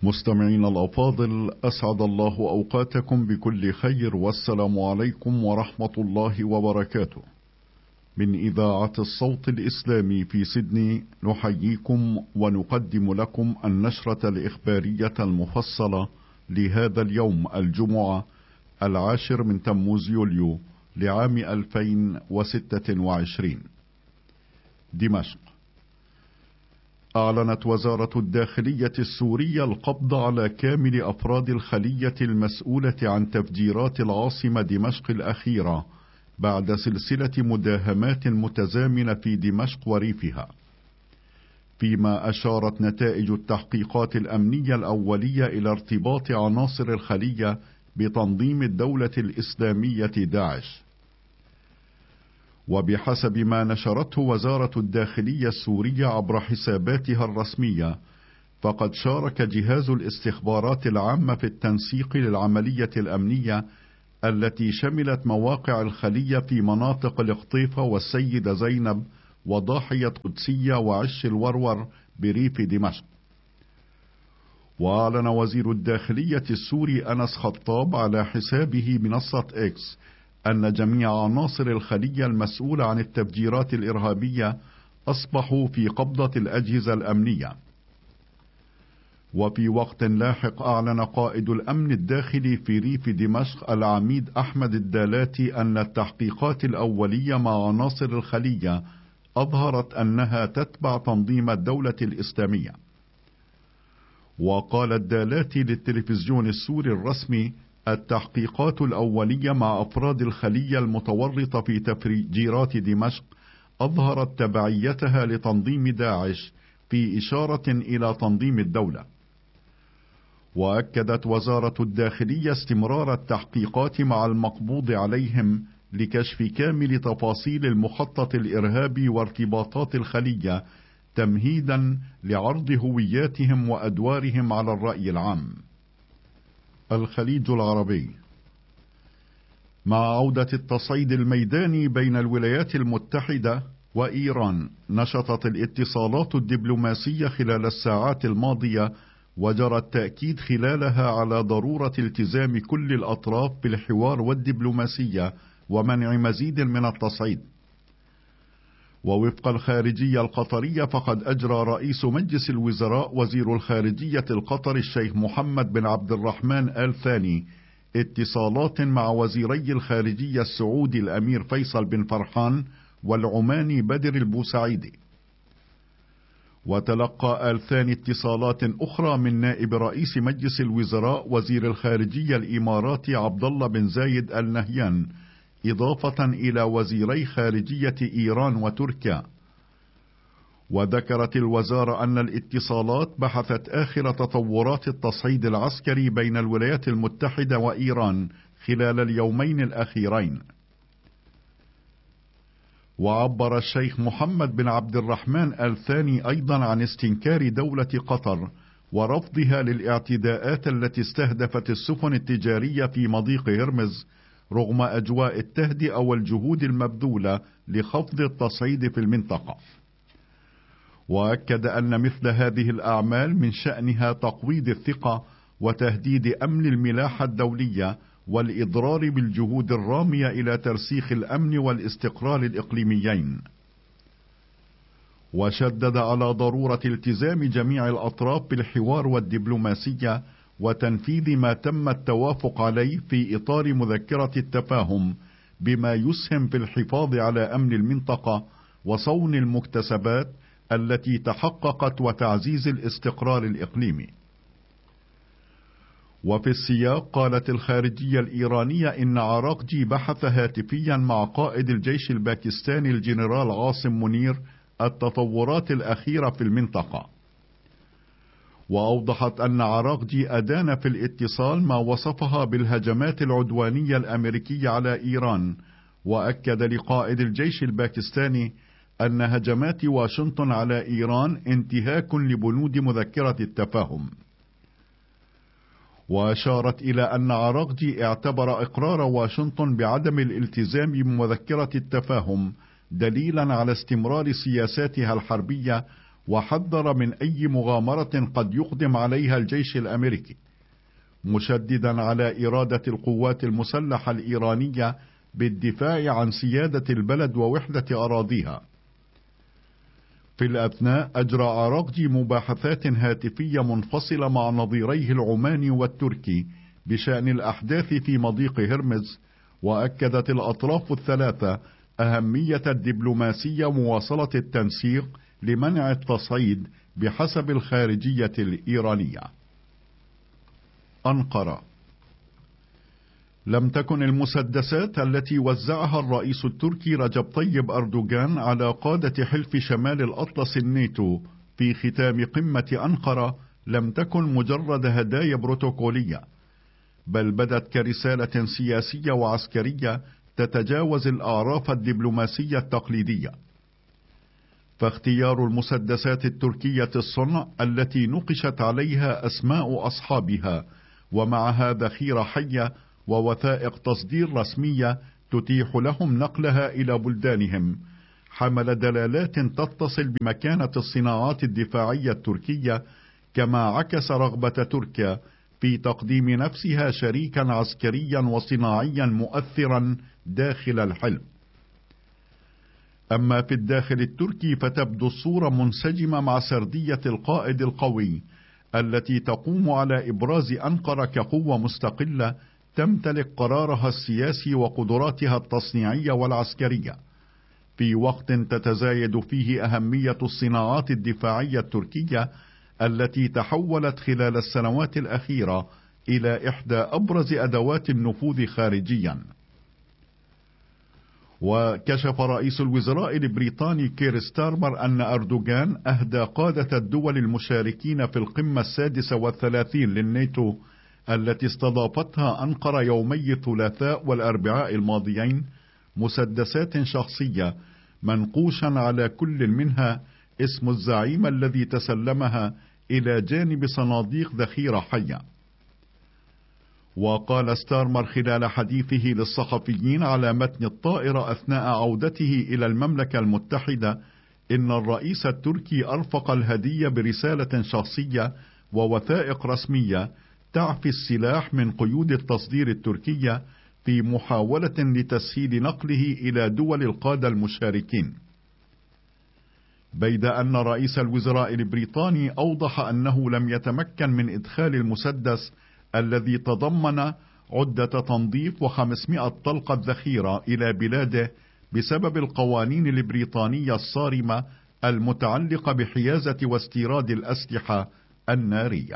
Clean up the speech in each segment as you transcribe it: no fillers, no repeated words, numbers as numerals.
مستمعين الأفاضل، أسعد الله أوقاتكم بكل خير، والسلام عليكم ورحمة الله وبركاته. من إذاعة الصوت الإسلامي في سيدني نحييكم ونقدم لكم النشرة الإخبارية المفصلة لهذا اليوم الجمعة 10 من تموز يوليو لعام 2026. دمشق. أعلنت وزارة الداخلية السورية القبض على كامل أفراد الخلية المسؤولة عن تفجيرات العاصمة دمشق الأخيرة بعد سلسلة مداهمات متزامنة في دمشق وريفها، فيما أشارت نتائج التحقيقات الأمنية الأولية إلى ارتباط عناصر الخلية بتنظيم الدولة الإسلامية داعش. وبحسب ما نشرته وزارة الداخلية السورية عبر حساباتها الرسمية، فقد شارك جهاز الاستخبارات العامة في التنسيق للعملية الأمنية التي شملت مواقع الخلية في مناطق القطيفة والسيدة زينب وضاحية قدسية وعش الورور بريف دمشق. وأعلن وزير الداخلية السوري أنس خطاب على حسابه منصة إكس أن جميع عناصر الخلية المسؤولة عن التفجيرات الإرهابية أصبحوا في قبضة الأجهزة الأمنية. وفي وقت لاحق أعلن قائد الأمن الداخلي في ريف دمشق العميد أحمد الدالاتي أن التحقيقات الأولية مع عناصر الخلية أظهرت أنها تتبع تنظيم الدولة الإسلامية. وقال الدالاتي للتلفزيون السوري الرسمي: التحقيقات الأولية مع أفراد الخلية المتورطة في تفجيرات دمشق أظهرت تبعيتها لتنظيم داعش، في إشارة إلى تنظيم الدولة. وأكدت وزارة الداخلية استمرار التحقيقات مع المقبوض عليهم لكشف كامل تفاصيل المخطط الإرهابي وارتباطات الخلية، تمهيدا لعرض هوياتهم وأدوارهم على الرأي العام. الخليج العربي. مع عودة التصعيد الميداني بين الولايات المتحدة وإيران، نشطت الاتصالات الدبلوماسية خلال الساعات الماضية، وجرى التأكيد خلالها على ضرورة التزام كل الأطراف بالحوار والدبلوماسية ومنع مزيد من التصعيد. ووفق الخارجية القطرية، فقد أجرى رئيس مجلس الوزراء وزير الخارجية القطري الشيخ محمد بن عبد الرحمن آل ثاني اتصالات مع وزيري الخارجية السعودي الأمير فيصل بن فرحان والعماني بدر البوسعيدي. وتلقى آل ثاني اتصالات أخرى من نائب رئيس مجلس الوزراء وزير الخارجية الإماراتي عبد الله بن زايد آل نهيان، إضافة إلى وزيري خارجية إيران وتركيا. وذكرت الوزارة أن الاتصالات بحثت آخر تطورات التصعيد العسكري بين الولايات المتحدة وإيران خلال اليومين الأخيرين. وعبر الشيخ محمد بن عبد الرحمن آل ثاني أيضا عن استنكار دولة قطر ورفضها للاعتداءات التي استهدفت السفن التجارية في مضيق هرمز، رغم أجواء التهدئة والجهود المبذولة لخفض التصعيد في المنطقة. وأكد أن مثل هذه الأعمال من شأنها تقويض الثقة وتهديد أمن الملاحة الدولية والإضرار بالجهود الرامية إلى ترسيخ الأمن والاستقرار الإقليميين. وشدد على ضرورة التزام جميع الأطراف بالحوار والدبلوماسية وتنفيذ ما تم التوافق عليه في إطار مذكرة التفاهم، بما يسهم في الحفاظ على أمن المنطقة وصون المكتسبات التي تحققت وتعزيز الاستقرار الإقليمي. وفي السياق، قالت الخارجية الإيرانية إن عراقجي بحث هاتفيا مع قائد الجيش الباكستاني الجنرال عاصم منير التطورات الأخيرة في المنطقة. وأوضحت أن عراقجي أدان في الاتصال ما وصفها بالهجمات العدوانية الأمريكية على إيران، وأكد لقائد الجيش الباكستاني أن هجمات واشنطن على إيران انتهاك لبنود مذكرة التفاهم. وأشارت إلى أن عراقجي اعتبر إقرار واشنطن بعدم الالتزام بمذكرة التفاهم دليلا على استمرار سياساتها الحربية، وحذر من أي مغامرة قد يقدم عليها الجيش الأمريكي، مشددا على إرادة القوات المسلحة الإيرانية بالدفاع عن سيادة البلد ووحدة أراضيها. في الأثناء أجرى أراغجي مباحثات هاتفية منفصلة مع نظيريه العماني والتركي بشأن الأحداث في مضيق هرمز، وأكدت الأطراف الثلاثة أهمية الدبلوماسية مواصلة التنسيق لمنع التصعيد بحسب الخارجية الإيرانية. أنقرة. لم تكن المسدسات التي وزعها الرئيس التركي رجب طيب أردوغان على قادة حلف شمال الأطلس الناتو في ختام قمة أنقرة لم تكن مجرد هدايا بروتوكولية، بل بدت كرسالة سياسية وعسكرية تتجاوز الأعراف الدبلوماسية التقليدية. فاختيار المسدسات التركية الصنع التي نقشت عليها أسماء أصحابها ومعها ذخيرة حية ووثائق تصدير رسمية تتيح لهم نقلها إلى بلدانهم، حمل دلالات تتصل بمكانة الصناعات الدفاعية التركية، كما عكس رغبة تركيا في تقديم نفسها شريكا عسكريا وصناعيا مؤثرا داخل الحلف. أما في الداخل التركي فتبدو الصورة منسجمة مع سردية القائد القوي التي تقوم على إبراز أنقرة كقوة مستقلة تمتلك قرارها السياسي وقدراتها التصنيعية والعسكرية، في وقت تتزايد فيه أهمية الصناعات الدفاعية التركية التي تحولت خلال السنوات الأخيرة إلى إحدى أبرز أدوات النفوذ خارجيا. وكشف رئيس الوزراء البريطاني كير ستارمر أن أردوغان أهدى قادة الدول المشاركين في القمة 36 للناتو التي استضافتها أنقرة يومي الثلاثاء والأربعاء الماضيين مسدسات شخصية منقوشا على كل منها اسم الزعيم الذي تسلمها إلى جانب صناديق ذخيرة حية. وقال ستارمر خلال حديثه للصحفيين على متن الطائرة أثناء عودته إلى المملكة المتحدة إن الرئيس التركي أرفق الهدية برسالة شخصية ووثائق رسمية تعفي السلاح من قيود التصدير التركية في محاولة لتسهيل نقله إلى دول القادة المشاركين، بيد أن رئيس الوزراء البريطاني أوضح أنه لم يتمكن من إدخال المسدس الذي تضمن عدة تنظيف و500 طلقة ذخيرة إلى بلاده بسبب القوانين البريطانية الصارمة المتعلقة بحيازة واستيراد الأسلحة النارية.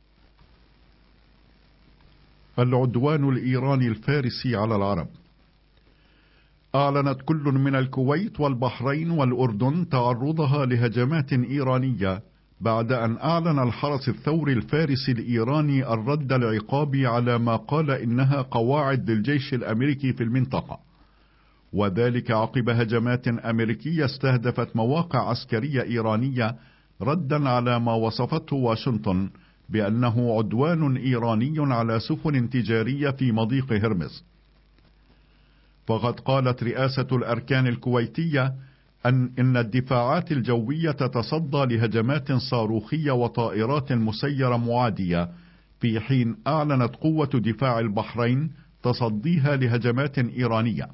العدوان الإيراني الفارسي على العرب. أعلنت كل من الكويت والبحرين والأردن تعرضها لهجمات إيرانية بعد أن أعلن الحرس الثوري الفارسي الإيراني الرد العقابي على ما قال إنها قواعد للجيش الأمريكي في المنطقة، وذلك عقب هجمات أمريكية استهدفت مواقع عسكرية إيرانية ردا على ما وصفته واشنطن بأنه عدوان إيراني على سفن تجارية في مضيق هرمز. فقد قالت رئاسة الأركان الكويتية إن الدفاعات الجوية تتصدى لهجمات صاروخية وطائرات مسيرة معادية، في حين أعلنت قوة دفاع البحرين تصديها لهجمات إيرانية.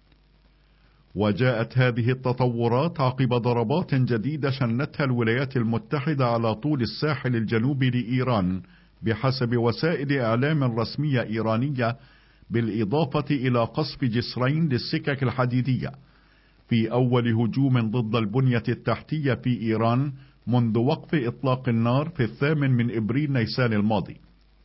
وجاءت هذه التطورات عقب ضربات جديدة شنتها الولايات المتحدة على طول الساحل الجنوبي لإيران بحسب وسائل إعلام رسمية إيرانية، بالإضافة إلى قصف جسرين للسكك الحديدية في أول هجوم ضد البنية التحتية في إيران منذ وقف إطلاق النار في 8 أبريل نيسان الماضي.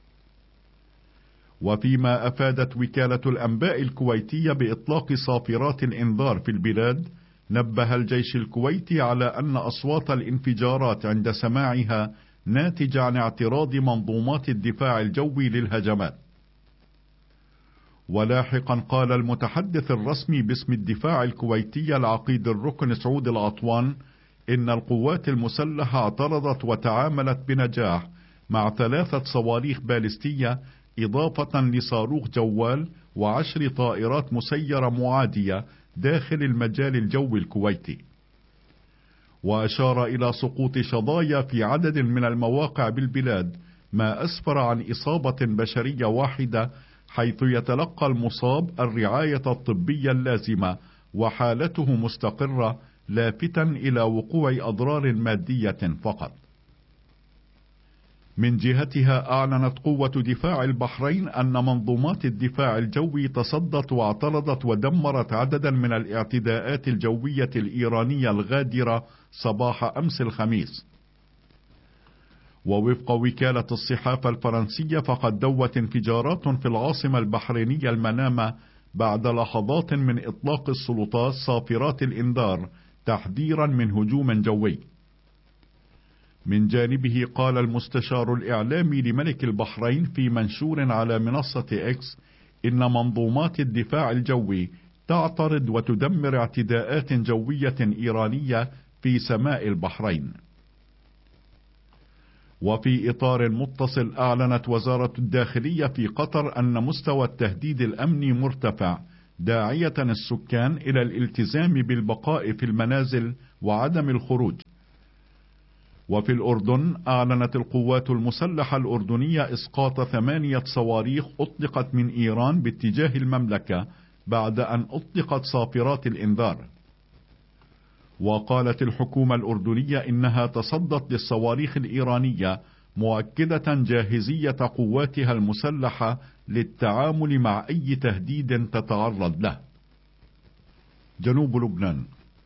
وفيما أفادت وكالة الأنباء الكويتية بإطلاق صافرات الإنذار في البلاد، نبه الجيش الكويتي على أن أصوات الانفجارات عند سماعها ناتجة عن اعتراض منظومات الدفاع الجوي للهجمات. ولاحقا قال المتحدث الرسمي باسم الدفاع الكويتي العقيد الركن سعود العطوان إن القوات المسلحة اعترضت وتعاملت بنجاح مع 3 صواريخ باليستية إضافة لصاروخ جوال و10 طائرات مسيرة معادية داخل المجال الجوي الكويتي. وأشار إلى سقوط شظايا في عدد من المواقع بالبلاد، ما أسفر عن إصابة بشرية واحدة، حيث يتلقى المصاب الرعاية الطبية اللازمة وحالته مستقرة، لافتا إلى وقوع أضرار مادية فقط. من جهتها أعلنت قوة دفاع البحرين أن منظومات الدفاع الجوي تصدت واعترضت ودمرت عددا من الاعتداءات الجوية الإيرانية الغادرة صباح أمس الخميس. ووفق وكالة الصحافة الفرنسية فقد دوت انفجارات في العاصمة البحرينية المنامة بعد لحظات من إطلاق السلطات صافرات الإنذار تحذيرا من هجوم جوي. من جانبه قال المستشار الإعلامي لملك البحرين في منشور على منصة إكس إن منظومات الدفاع الجوي تعترض وتدمر اعتداءات جوية إيرانية في سماء البحرين. وفي إطار متصل أعلنت وزارة الداخلية في قطر أن مستوى التهديد الأمني مرتفع، داعية السكان إلى الالتزام بالبقاء في المنازل وعدم الخروج. وفي الأردن أعلنت القوات المسلحة الأردنية إسقاط 8 صواريخ أطلقت من إيران باتجاه المملكة بعد أن أطلقت صافرات الإنذار. وقالت الحكومة الأردنية إنها تصدت للصواريخ الإيرانية، مؤكدة جاهزية قواتها المسلحة للتعامل مع أي تهديد تتعرض له. جنوب لبنان.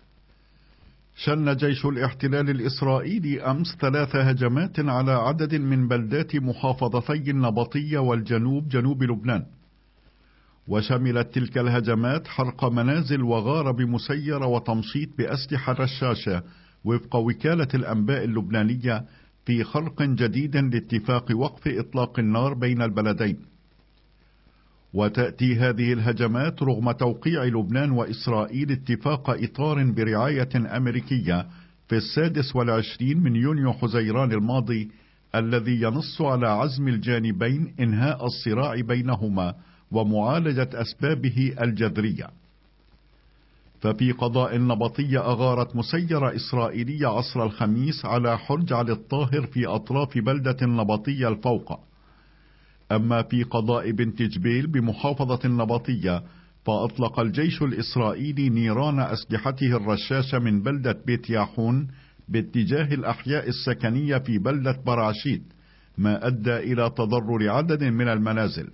شن جيش الاحتلال الإسرائيلي أمس 3 هجمات على عدد من بلدات محافظتي النبطية والجنوب جنوب لبنان، وشملت تلك الهجمات حرق منازل وغارة مسيرة وتمشيط بأسلحة رشاشة، وفق وكالة الأنباء اللبنانية، في خرق جديد لاتفاق وقف إطلاق النار بين البلدين. وتأتي هذه الهجمات رغم توقيع لبنان وإسرائيل اتفاق إطار برعاية أمريكية في 26 من يونيو حزيران الماضي، الذي ينص على عزم الجانبين إنهاء الصراع بينهما ومعالجة أسبابه الجذرية. ففي قضاء النبطية أغارت مسيرة إسرائيلية عصر الخميس على حرج علي الطاهر في أطراف بلدة النبطية الفوقة. أما في قضاء بنت جبيل بمحافظة النبطية فأطلق الجيش الإسرائيلي نيران أسلحته الرشاشة من بلدة بيت ياحون باتجاه الأحياء السكنية في بلدة برعشيت، ما أدى إلى تضرر عدد من المنازل.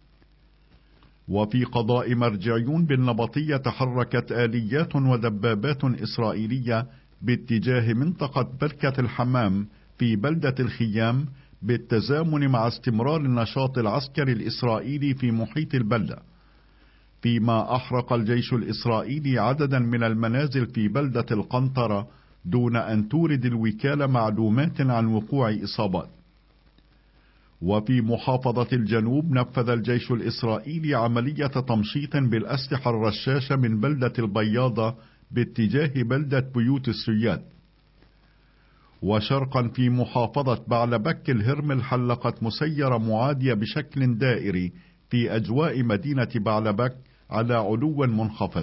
وفي قضاء مرجعيون بالنبطية تحركت آليات ودبابات إسرائيلية باتجاه منطقة بركة الحمام في بلدة الخيام، بالتزامن مع استمرار النشاط العسكري الإسرائيلي في محيط البلدة، فيما أحرق الجيش الإسرائيلي عددا من المنازل في بلدة القنطرة دون أن تورد الوكالة معلومات عن وقوع إصابات. وفي محافظة الجنوب نفذ الجيش الإسرائيلي عملية تمشيط بالأسلحة الرشاشة من بلدة البياضة باتجاه بلدة بيوت السياد. وشرقا في محافظة بعلبك الهرمل حلقت مسيرة معادية بشكل دائري في أجواء مدينة بعلبك على علو منخفض.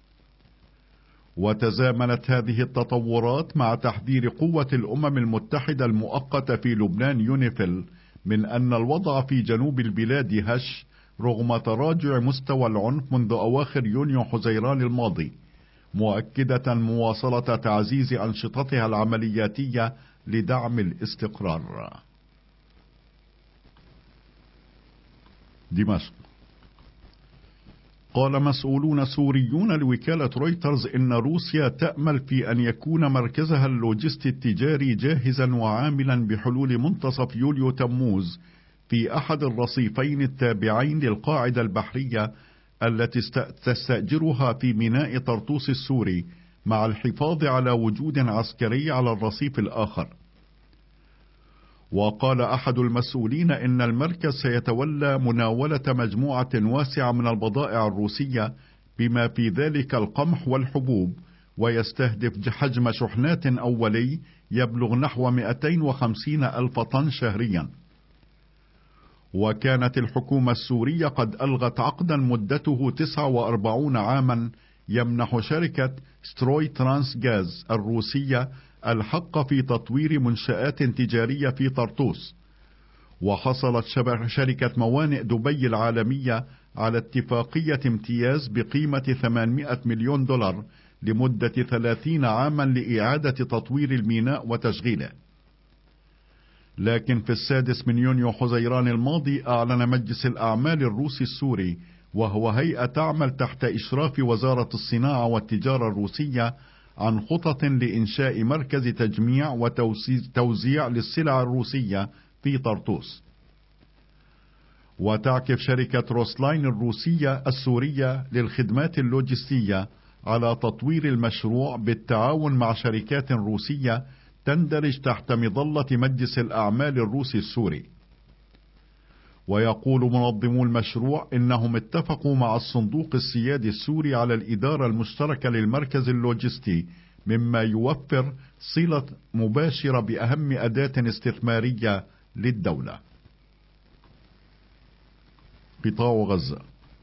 وتزامنت هذه التطورات مع تحذير قوة الأمم المتحدة المؤقتة في لبنان يونيفيل من أن الوضع في جنوب البلاد هش رغم تراجع مستوى العنف منذ أواخر يونيو حزيران الماضي، مؤكدة مواصلة تعزيز أنشطتها العملياتية لدعم الاستقرار. دمشق. قال مسؤولون سوريون لوكالة رويترز إن روسيا تأمل في أن يكون مركزها اللوجستي التجاري جاهزا وعاملا بحلول منتصف يوليو تموز في أحد الرصيفين التابعين للقاعدة البحرية التي تستأجرها في ميناء طرطوس السوري، مع الحفاظ على وجود عسكري على الرصيف الآخر. وقال أحد المسؤولين إن المركز سيتولى مناولة مجموعة واسعة من البضائع الروسية بما في ذلك القمح والحبوب، ويستهدف حجم شحنات أولي يبلغ نحو 250 ألف طن شهريا. وكانت الحكومة السورية قد ألغت عقدا مدته 49 عاما يمنح شركة ستروي ترانس غاز الروسية الحق في تطوير منشآت تجارية في طرطوس. وحصلت شركة موانئ دبي العالمية على اتفاقية امتياز بقيمة 800 مليون دولار لمدة 30 عاما لإعادة تطوير الميناء وتشغيله. لكن في 6 يونيو حزيران الماضي أعلن مجلس الأعمال الروسي السوري، وهو هيئة تعمل تحت إشراف وزارة الصناعة والتجارة الروسية، عن خطط لإنشاء مركز تجميع وتوزيع للسلع الروسية في طرطوس. وتعكف شركة روسلاين الروسية السورية للخدمات اللوجستية على تطوير المشروع بالتعاون مع شركات روسية تندرج تحت مظلة مجلس الأعمال الروسي السوري. ويقول منظمو المشروع إنهم اتفقوا مع الصندوق السيادي السوري على الإدارة المشتركة للمركز اللوجستي، مما يوفر صلة مباشرة بأهم أداة استثمارية للدولة. قطاع غزة: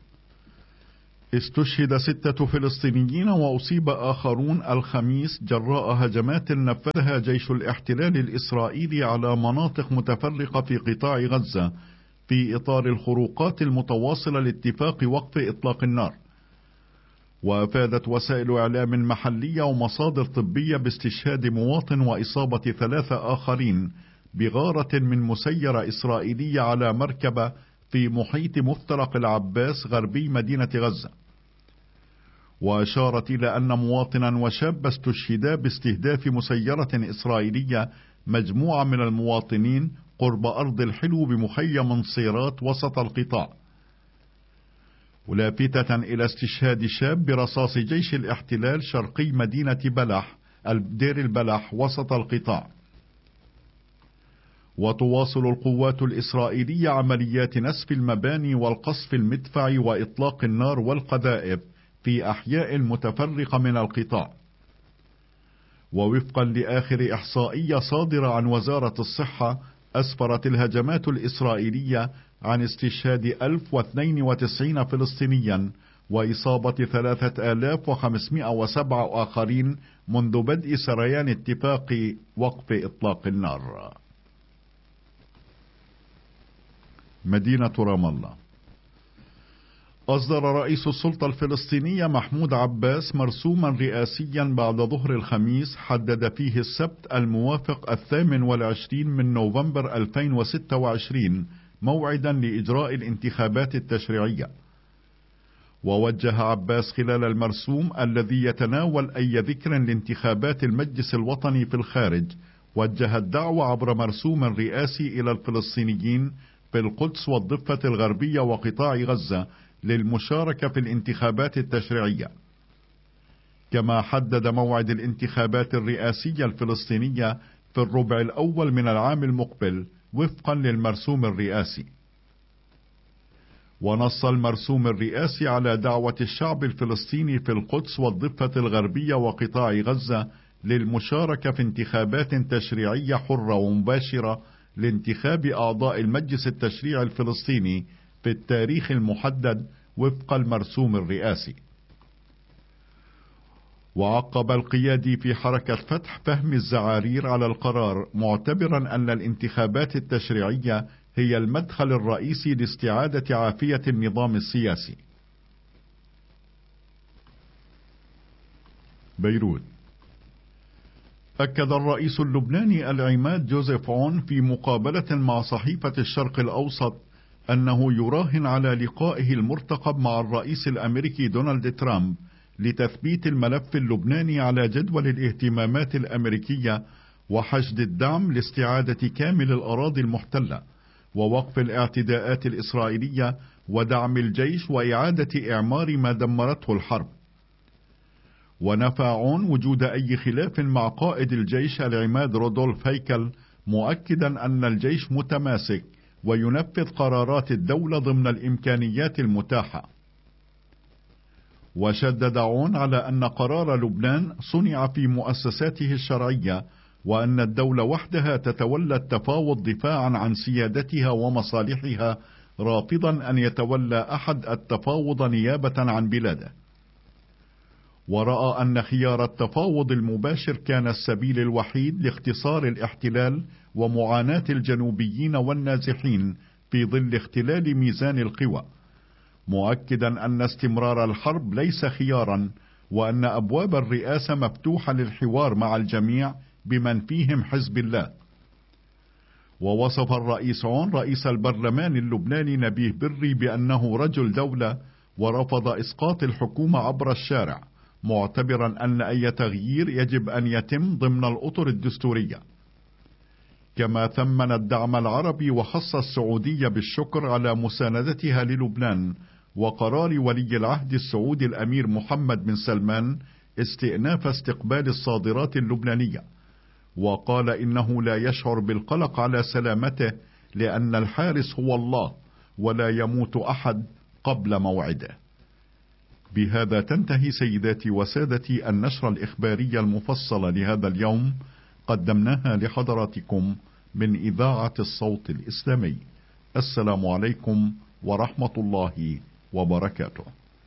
استشهد 6 فلسطينيين وأصيب آخرون الخميس جراء هجمات نفذها جيش الاحتلال الإسرائيلي على مناطق متفرقة في قطاع غزة في إطار الخروقات المتواصلة لاتفاق وقف إطلاق النار. وأفادت وسائل إعلام محلية ومصادر طبية باستشهاد مواطن وإصابة 3 آخرين بغارة من مسيرة إسرائيلية على مركبة في محيط مفترق العباس غربي مدينة غزة. وأشارت إلى أن مواطنا وشاب استشهدا باستهداف مسيرة إسرائيلية مجموعة من المواطنين قرب أرض الحلو بمخيم صيرات وسط القطاع، ولافتة إلى استشهاد شاب برصاص جيش الاحتلال شرقي مدينة بلح دير البلح وسط القطاع. وتواصل القوات الإسرائيلية عمليات نسف المباني والقصف المدفعي وإطلاق النار والقذائف في أحياء متفرقة من القطاع. ووفقا لآخر إحصائية صادرة عن وزارة الصحة، أسفرت الهجمات الإسرائيلية عن استشهاد 1092 فلسطينيا وإصابة 3507 آخرين منذ بدء سريان اتفاق وقف إطلاق النار. مدينة رام الله: أصدر رئيس السلطة الفلسطينية محمود عباس مرسوما رئاسيا بعد ظهر الخميس حدد فيه السبت الموافق 28 من نوفمبر 2026 موعدا لإجراء الانتخابات التشريعية. ووجه عباس خلال المرسوم الذي يتناول أي ذكر لانتخابات المجلس الوطني في الخارج، وجه الدعوة عبر مرسوم رئاسي إلى الفلسطينيين في القدس والضفة الغربية وقطاع غزة للمشاركة في الانتخابات التشريعية. كما حدد موعد الانتخابات الرئاسية الفلسطينية في الربع الأول من العام المقبل وفقا للمرسوم الرئاسي. ونص المرسوم الرئاسي على دعوة الشعب الفلسطيني في القدس والضفة الغربية وقطاع غزة للمشاركة في انتخابات تشريعية حرة ومباشرة لانتخاب أعضاء المجلس التشريعي الفلسطيني في التاريخ المحدد وفق المرسوم الرئاسي. وعقب القيادي في حركة فتح فهم الزعارير على القرار، معتبرا أن الانتخابات التشريعية هي المدخل الرئيسي لاستعادة عافية النظام السياسي. بيروت: أكد الرئيس اللبناني العماد جوزيف عون في مقابلة مع صحيفة الشرق الأوسط أنه يراهن على لقائه المرتقب مع الرئيس الأمريكي دونالد ترامب لتثبيت الملف اللبناني على جدول الاهتمامات الأمريكية وحشد الدعم لاستعادة كامل الأراضي المحتلة ووقف الاعتداءات الإسرائيلية ودعم الجيش وإعادة إعمار ما دمرته الحرب. ونفى عون وجود أي خلاف مع قائد الجيش العماد رودولف هيكل، مؤكدا أن الجيش متماسك وينفذ قرارات الدولة ضمن الإمكانيات المتاحة. وشدد عون على أن قرار لبنان صنع في مؤسساته الشرعية، وأن الدولة وحدها تتولى التفاوض دفاعا عن سيادتها ومصالحها، رافضا أن يتولى أحد التفاوض نيابة عن بلاده. ورأى أن خيار التفاوض المباشر كان السبيل الوحيد لاختصار الاحتلال ومعاناة الجنوبيين والنازحين في ظل اختلال ميزان القوى، مؤكدا أن استمرار الحرب ليس خيارا، وأن أبواب الرئاسة مفتوحة للحوار مع الجميع بمن فيهم حزب الله. ووصف الرئيس عون رئيس البرلمان اللبناني نبيه بري بأنه رجل دولة، ورفض إسقاط الحكومة عبر الشارع، معتبرا أن أي تغيير يجب أن يتم ضمن الأطر الدستورية. كما ثمن الدعم العربي وخص السعودية بالشكر على مساندتها للبنان، وقرار ولي العهد السعودي الأمير محمد بن سلمان استئناف استقبال الصادرات اللبنانية، وقال إنه لا يشعر بالقلق على سلامته، لأن الحارس هو الله، ولا يموت أحد قبل موعده. بهذا تنتهي سيداتي وسادتي النشرة الإخبارية المفصلة لهذا اليوم، قدمناها لحضراتكم من إذاعة الصوت الإسلامي. السلام عليكم ورحمة الله وبركاته.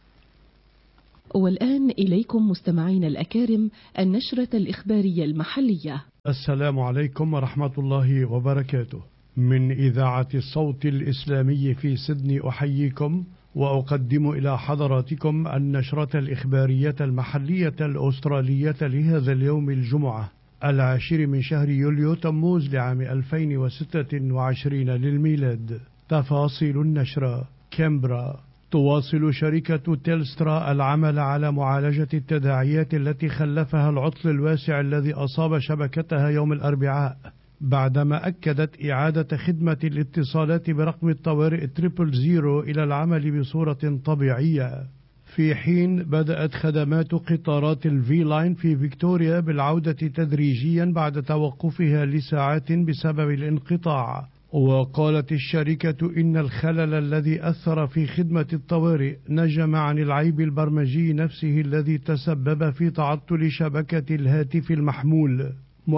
والآن إليكم مستمعين الأكارم النشرة الإخبارية المحلية. السلام عليكم ورحمة الله وبركاته. من إذاعة الصوت الإسلامي في سيدني أحييكم، وأقدم إلى حضراتكم النشرة الإخبارية المحلية الأسترالية لهذا اليوم الجمعة 10 من شهر يوليو تموز لعام 2026 للميلاد. تفاصيل النشرة. كامبرا. تواصل شركة تيلسترا العمل على معالجة التداعيات التي خلفها العطل الواسع الذي أصاب شبكتها يوم الأربعاء، بعدما أكدت إعادة خدمة الاتصالات برقم الطوارئ 000 إلى العمل بصورة طبيعية، في حين بدأت خدمات قطارات الفي لاين في فيكتوريا بالعودة تدريجيا بعد توقفها لساعات بسبب الانقطاع. وقالت الشركة إن الخلل الذي أثر في خدمة الطوارئ نجم عن العيب البرمجي نفسه الذي تسبب في تعطل شبكة الهاتف المحمول،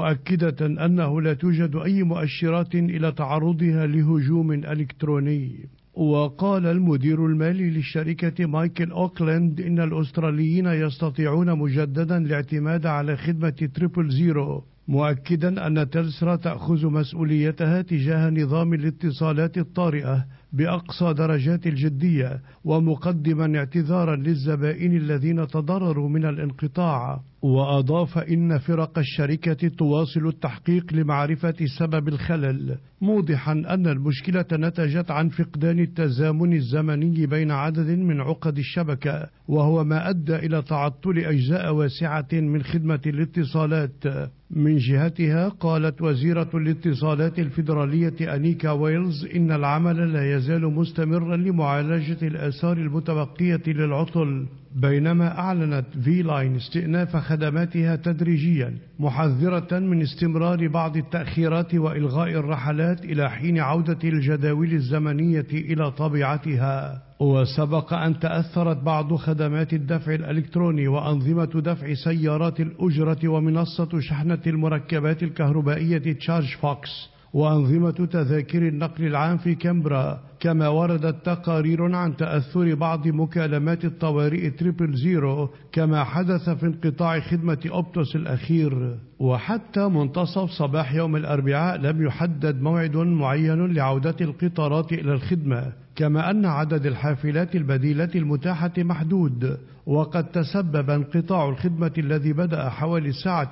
مؤكدة أنه لا توجد أي مؤشرات إلى تعرضها لهجوم إلكتروني. وقال المدير المالي للشركة مايكل أوكلاند إن الأستراليين يستطيعون مجددا الاعتماد على خدمة 000، مؤكدا أن تيلسترا تأخذ مسؤوليتها تجاه نظام الاتصالات الطارئة بأقصى درجات الجدية، ومقدما اعتذارا للزبائن الذين تضرروا من الانقطاع. وأضاف إن فرق الشركة تواصل التحقيق لمعرفة سبب الخلل، موضحا أن المشكلة نتجت عن فقدان التزامن الزمني بين عدد من عقد الشبكة، وهو ما أدى إلى تعطل أجزاء واسعة من خدمة الاتصالات. من جهتها قالت وزيرة الاتصالات الفيدرالية أنيكا ويلز إن العمل لا يزال مستمرا لمعالجة الآثار المتبقية للعطل، بينما أعلنت في لاين استئناف خدماتها تدريجيا، محذرة من استمرار بعض التأخيرات وإلغاء الرحلات إلى حين عودة الجداول الزمنية إلى طبيعتها. وسبق أن تأثرت بعض خدمات الدفع الإلكتروني وأنظمة دفع سيارات الأجرة ومنصة شحنة المركبات الكهربائية تشارج فوكس وأنظمة تذاكر النقل العام في كامبرا، كما وردت تقارير عن تأثر بعض مكالمات الطوارئ 000 كما حدث في انقطاع خدمة أوبتوس الأخير. وحتى منتصف صباح يوم الأربعاء لم يحدد موعد معين لعودة القطارات إلى الخدمة، كما أن عدد الحافلات البديلة المتاحة محدود. وقد تسبب انقطاع الخدمة الذي بدأ حوالي الساعة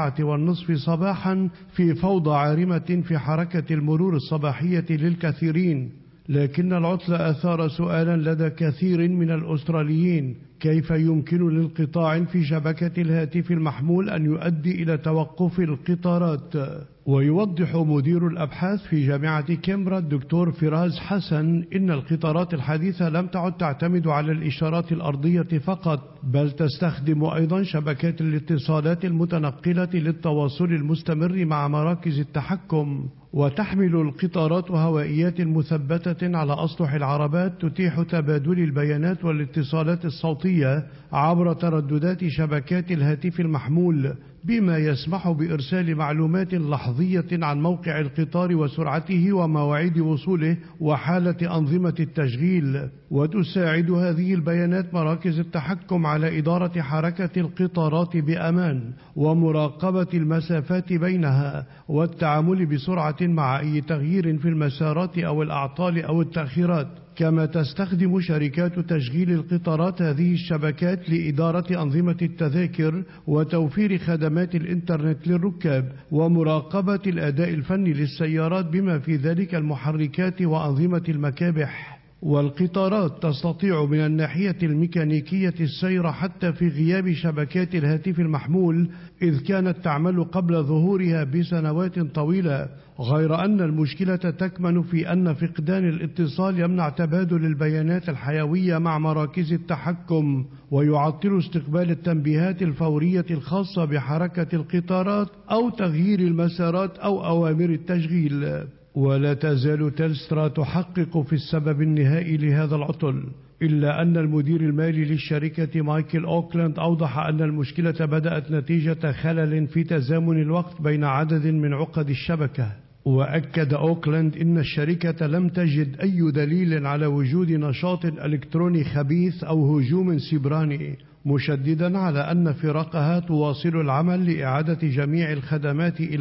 4:30 صباحا في فوضى عارمة في حركة المرور الصباحية للكثيرين، لكن العطل أثار سؤالا لدى كثير من الأستراليين: كيف يمكن لانقطاع في شبكة الهاتف المحمول أن يؤدي إلى توقف القطارات؟ ويوضح مدير الأبحاث في جامعة كامبرا الدكتور فراز حسن إن القطارات الحديثة لم تعد تعتمد على الإشارات الأرضية فقط، بل تستخدم أيضا شبكات الاتصالات المتنقلة للتواصل المستمر مع مراكز التحكم. وتحمل القطارات هوائيات مثبتة على أسطح العربات تتيح تبادل البيانات والاتصالات الصوتية عبر ترددات شبكات الهاتف المحمول، بما يسمح بإرسال معلومات لحظية عن موقع القطار وسرعته ومواعيد وصوله وحالة أنظمة التشغيل. وتساعد هذه البيانات مراكز التحكم على إدارة حركة القطارات بأمان ومراقبة المسافات بينها والتعامل بسرعة مع أي تغيير في المسارات أو الأعطال أو التأخيرات. كما تستخدم شركات تشغيل القطارات هذه الشبكات لإدارة أنظمة التذاكر وتوفير خدمات الإنترنت للركاب ومراقبة الأداء الفني للسيارات بما في ذلك المحركات وأنظمة المكابح. والقطارات تستطيع من الناحية الميكانيكية السير حتى في غياب شبكات الهاتف المحمول، إذ كانت تعمل قبل ظهورها بسنوات طويلة، غير أن المشكلة تكمن في أن فقدان الاتصال يمنع تبادل البيانات الحيوية مع مراكز التحكم ويعطل استقبال التنبيهات الفورية الخاصة بحركة القطارات أو تغيير المسارات أو أوامر التشغيل. ولا تزال تلسترا تحقق في السبب النهائي لهذا العطل، إلا أن المدير المالي للشركة مايكل أوكلاند أوضح أن المشكلة بدأت نتيجة خلل في تزامن الوقت بين عدد من عقد الشبكة. وأكد أوكلاند إن الشركة لم تجد أي دليل على وجود نشاط إلكتروني خبيث أو هجوم سيبراني، مشددا على أن فرقها تواصل العمل لإعادة جميع الخدمات إلى